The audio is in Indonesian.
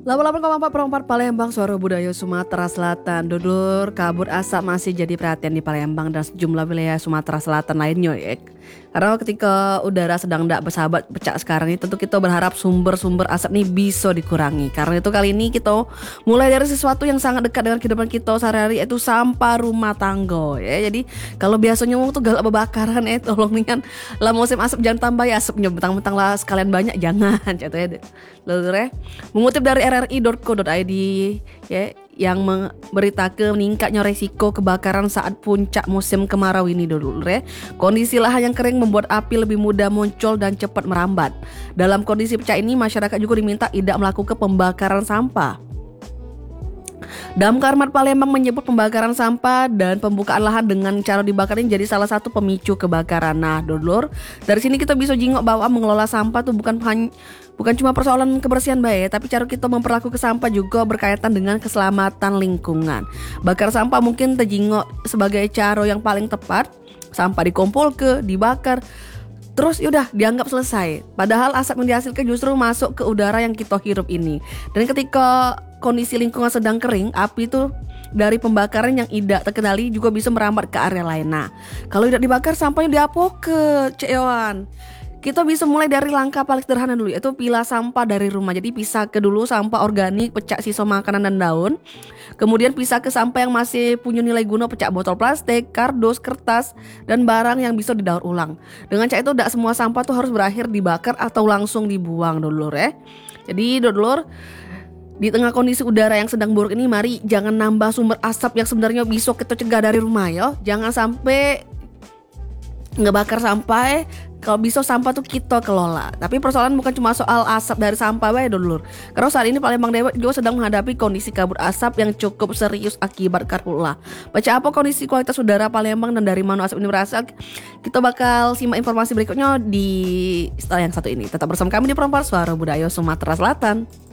88,4 Palembang, Suara Budaya Sumatera Selatan. Dulur, kabut asap masih jadi perhatian di Palembang dan sejumlah wilayah Sumatera Selatan lainnya ya. Karena ketika udara sedang tidak bersahabat pecah sekarang ini, tentu kita berharap sumber-sumber asap ini bisa dikurangi. Karena itu kali ini kita mulai dari sesuatu yang sangat dekat dengan kehidupan kita sehari-hari, yaitu sampah rumah tangga ya. Jadi kalau biasanya wong tuh galak berbakaran tolong nih kan lah musim asap jangan tambah ya asapnya, mentang-mentang lah sekalian banyak jangan contohnya Lur ya. Mengutip dari rri.co.id ya, yang memberitakan meningkatnya resiko kebakaran saat puncak musim kemarau ini dulu ya. Kondisi lahan yang kering membuat api lebih mudah muncul dan cepat merambat. Dalam kondisi pecah ini, masyarakat juga diminta tidak melakukan pembakaran sampah. Damkar Mat Palembang menyebut pembakaran sampah dan pembukaan lahan dengan cara dibakar ini jadi salah satu pemicu kebakaran. Nah, dulur, dari sini kita bisa jingok bahwa mengelola sampah tuh bukan cuma persoalan kebersihan baik, tapi cara kita memperlakukan sampah juga berkaitan dengan keselamatan lingkungan. Bakar sampah mungkin terjingok sebagai cara yang paling tepat. Sampah dikumpul dibakar, terus yaudah dianggap selesai. Padahal asap yang dihasilkan justru masuk ke udara yang kita hirup ini. Dan ketika kondisi lingkungan sedang kering, api itu dari pembakaran yang tidak terkendali juga bisa merambat ke area lain. Nah, kalau tidak dibakar sampahnya diapoke, cewan. Kita bisa mulai dari langkah paling sederhana dulu, yaitu pilah sampah dari rumah. Jadi pisah ke dulu sampah organik, pecah sisa makanan dan daun. Kemudian pisah ke sampah yang masih punya nilai guna, pecah botol plastik, kardus, kertas, dan barang yang bisa didaur ulang. Dengan cara itu tidak semua sampah tuh harus berakhir dibakar atau langsung dibuang dulur ya. Jadi dulur, di tengah kondisi udara yang sedang buruk ini, mari jangan nambah sumber asap yang sebenarnya bisa kita cegah dari rumah ya. Jangan sampai ngebakar sampah. Kalau bisa sampah tuh kita kelola. Tapi persoalan bukan cuma soal asap dari sampah ya dulur. Karena saat ini Palembang Dewa juga sedang menghadapi kondisi kabut asap yang cukup serius akibat karhutlah. Baca apa kondisi kualitas udara Palembang dan dari mana asap ini berasal? Kita bakal simak informasi berikutnya di setelah yang satu ini. Tetap bersama kami di Perempuan Suara Budaya Sumatera Selatan.